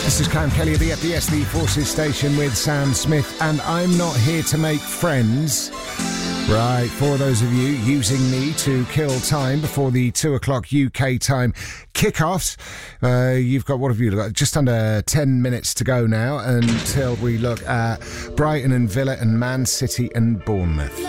This is Cam Kelly of the FBS, the Forces Station with Sam Smith, and I'm not here to make friends. Right, for those of you using me to kill time before the 2 o'clock UK time kickoffs, you've got, what have you got? Just under 10 minutes to go now until we look at Brighton and Villa and Man City and Bournemouth.